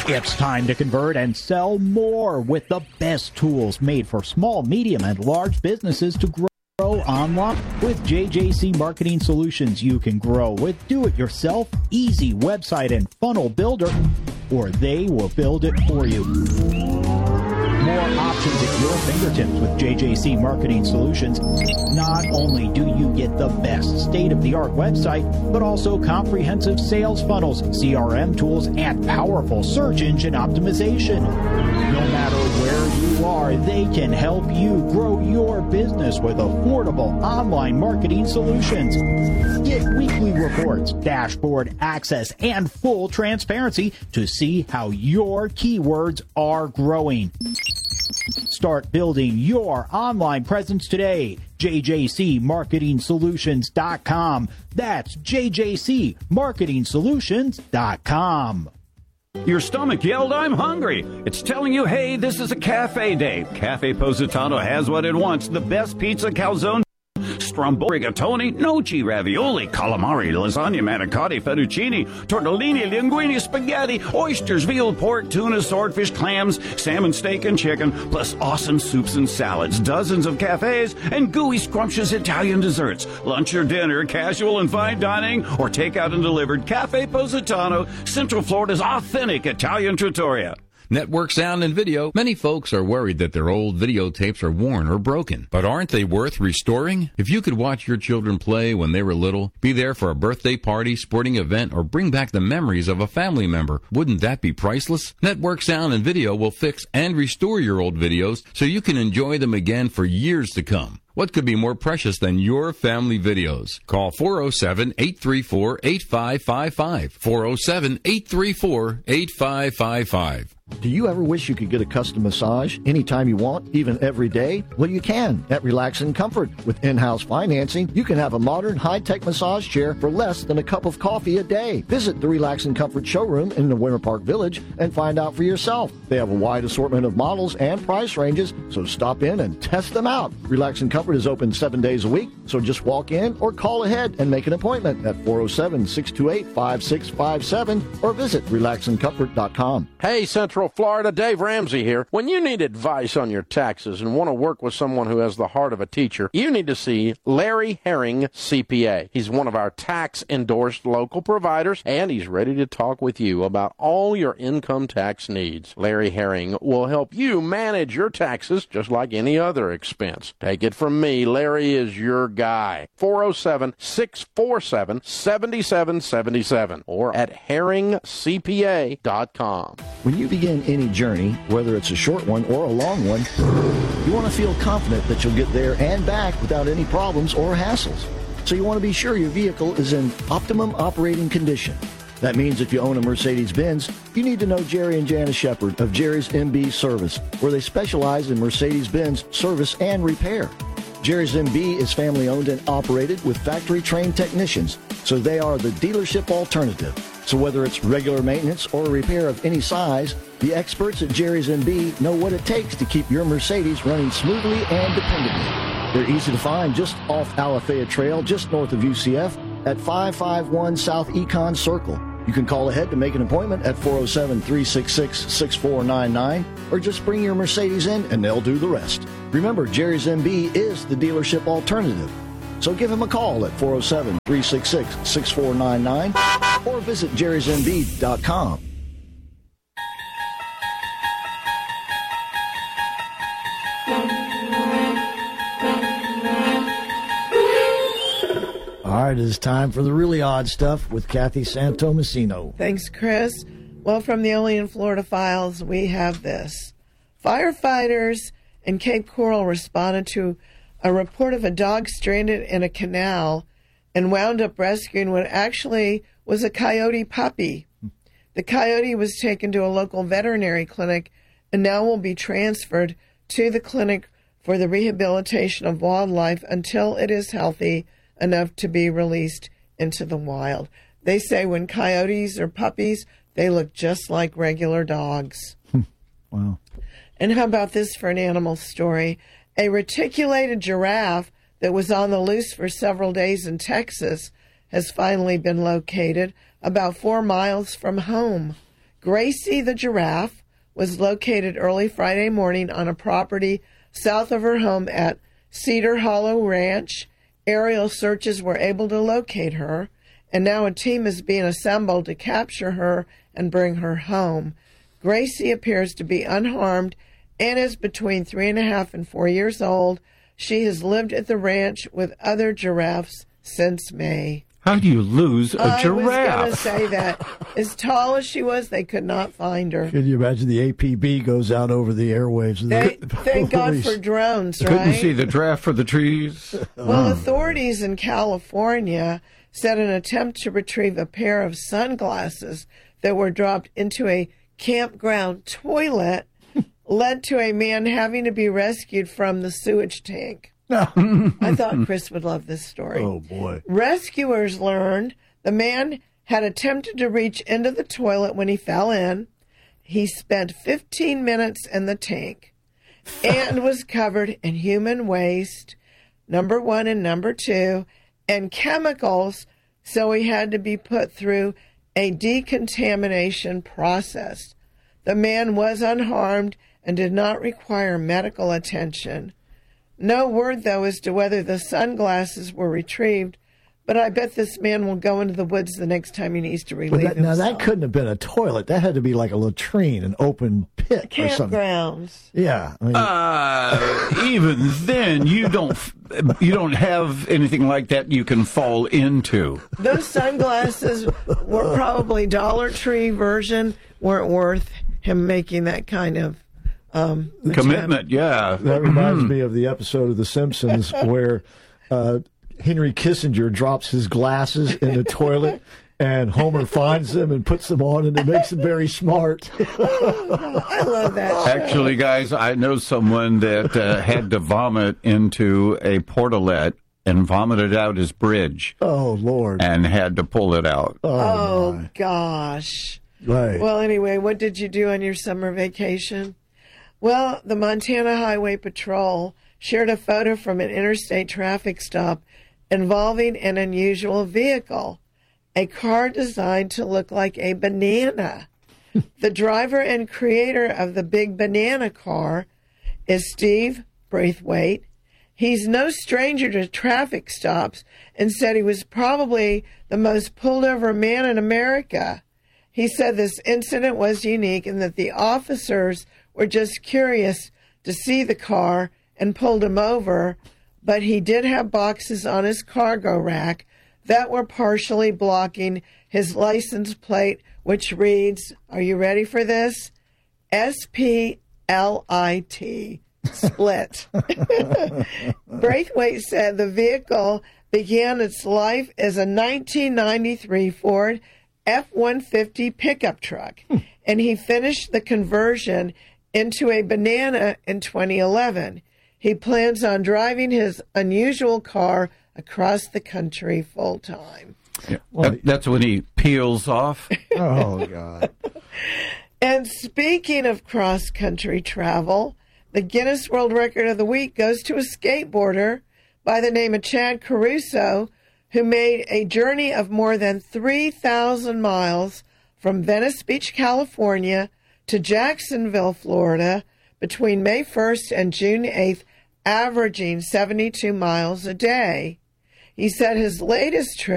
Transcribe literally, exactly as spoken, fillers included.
It's time to convert and sell more with the best tools made for small, medium, and large businesses to grow online. With J J C Marketing Solutions, you can grow with do-it-yourself, easy website and funnel builder, or they will build it for you. More options at your fingertips with J J C Marketing Solutions. Not only do you get the best state-of-the-art website, but also comprehensive sales funnels, C R M tools, and powerful search engine optimization. No matter where you are, they can help you grow your business with affordable online marketing solutions. Get weekly reports, dashboard access, and full transparency to see how your keywords are growing. Start building your online presence today. J J C Marketing Solutions dot com. That's J J C Marketing Solutions dot com. Your stomach yelled, "I'm hungry." It's telling you, hey, this is a cafe day. Cafe Positano has what it wants. The best pizza, calzone, stromboli, rigatoni, gnocchi, ravioli, calamari, lasagna, manicotti, fettuccine, tortellini, linguine, spaghetti, oysters, veal, pork, tuna, swordfish, clams, salmon, steak, and chicken, plus awesome soups and salads, dozens of cafes, and gooey, scrumptious Italian desserts. Lunch or dinner, casual and fine dining, or takeout and delivered. Cafe Positano, Central Florida's authentic Italian trattoria. Network Sound and Video. Many folks are worried that their old videotapes are worn or broken. But aren't they worth restoring? If you could watch your children play when they were little, be there for a birthday party, sporting event, or bring back the memories of a family member, wouldn't that be priceless? Network Sound and Video will fix and restore your old videos so you can enjoy them again for years to come. What could be more precious than your family videos? Call four oh seven, eight three four, eight five five five. four oh seven, eight three four, eight five five five. Do you ever wish you could get a custom massage anytime you want, even every day? Well, you can at Relax and Comfort. With in-house financing, you can have a modern, high-tech massage chair for less than a cup of coffee a day. Visit the Relax and Comfort showroom in the Winter Park Village and find out for yourself. They have a wide assortment of models and price ranges, so stop in and test them out. Relax and Comfort is open seven days a week, so just walk in or call ahead and make an appointment at four oh seven, six two eight, five six five seven or visit relax and comfort dot com. Hey, Central Florida, Dave Ramsey here. When you need advice on your taxes and want to work with someone who has the heart of a teacher, you need to see Larry Herring, C P A. He's one of our tax-endorsed local providers, and he's ready to talk with you about all your income tax needs. Larry Herring will help you manage your taxes just like any other expense. Take it from me, Larry is your guy. four oh seven, six four seven, seven seven seven seven or at herring c p a dot com. When you begin any journey, whether it's a short one or a long one, you want to feel confident that you'll get there and back without any problems or hassles. So you want to be sure your vehicle is in optimum operating condition. That means if you own a Mercedes-Benz, you need to know Jerry and Janice Shepard of Jerry's M B Service, where they specialize in Mercedes-Benz service and repair. Jerry's M B is family-owned and operated with factory-trained technicians, so they are the dealership alternative. So whether it's regular maintenance or a repair of any size, the experts at Jerry's M B know what it takes to keep your Mercedes running smoothly and dependably. They're easy to find just off Alafaya Trail, just north of U C F, at five five one South Econ Circle. You can call ahead to make an appointment at four oh seven, three six six, six four nine nine or just bring your Mercedes in and they'll do the rest. Remember, Jerry's M B is the dealership alternative. So give him a call at four oh seven, three six six, six four nine nine or visit jerrys m b dot com. All right, it is time for the really odd stuff with Kathy Santomassino. Thanks, Chris. Well, from the Only in Florida files, we have this. Firefighters in Cape Coral responded to a report of a dog stranded in a canal and wound up rescuing what actually was a coyote puppy. The coyote was taken to a local veterinary clinic and now will be transferred to the clinic for the rehabilitation of wildlife until it is healthy enough to be released into the wild. They say when coyotes are puppies, they look just like regular dogs. Wow. And how about this for an animal story? A reticulated giraffe that was on the loose for several days in Texas has finally been located about four miles from home. Gracie the giraffe was located early Friday morning on a property south of her home at Cedar Hollow Ranch. Aerial searches were able to locate her, and now a team is being assembled to capture her and bring her home. Gracie appears to be unharmed and is between three and a half and four years old. She has lived at the ranch with other giraffes since May. How do you lose a I giraffe? was going to say that. As tall as she was, they could not find her. Can you imagine the A P B goes out over the airwaves? They, thank God for drones, right? Couldn't see the draft for the trees. Well, authorities in California said an attempt to retrieve a pair of sunglasses that were dropped into a campground toilet led to a man having to be rescued from the sewage tank. I thought Chris would love this story. Oh, boy. Rescuers learned the man had attempted to reach into the toilet when he fell in. He spent fifteen minutes in the tank and was covered in human waste, number one and number two, and chemicals, so he had to be put through a decontamination process. The man was unharmed and did not require medical attention. No word, though, as to whether the sunglasses were retrieved, but I bet this man will go into the woods the next time he needs to relieve that, now, himself. that couldn't have been a toilet. That had to be like a latrine, an open pit or something. Campgrounds. Yeah. I mean, Uh, even then, you don't you don't have anything like that you can fall into. Those sunglasses were probably Dollar Tree version, weren't worth him making that kind of um, Commitment, yeah. that reminds me of the episode of The Simpsons where uh, Henry Kissinger drops his glasses in the toilet and Homer finds them and puts them on, and it makes him very smart. I love that show. Actually, guys, I know someone that uh, had to vomit into a portalet and vomited out his bridge Oh, Lord. and had to pull it out. Oh, my. gosh. Right. Well, anyway, what did you do on your summer vacation? Well, the Montana Highway Patrol shared a photo from an interstate traffic stop involving an unusual vehicle, a car designed to look like a banana. The driver and creator of the big banana car is Steve Braithwaite. He's no stranger to traffic stops and said he was probably the most pulled over man in America. He said this incident was unique and that the officers were just curious to see the car and pulled him over, but he did have boxes on his cargo rack that were partially blocking his license plate, which reads, are you ready for this? S P L I T, split. Braithwaite said the vehicle began its life as a nineteen ninety-three Ford F one fifty pickup truck, and he finished the conversion into a banana in twenty eleven. He plans on driving his unusual car across the country full time. Yeah. That, that's when he peels off. Oh, God. And speaking of cross-country travel, the Guinness World Record of the Week goes to a skateboarder by the name of Chad Caruso, who made a journey of more than three thousand miles from Venice Beach, California, to Jacksonville, Florida, between May first and June eighth, averaging seventy-two miles a day. He said his latest trip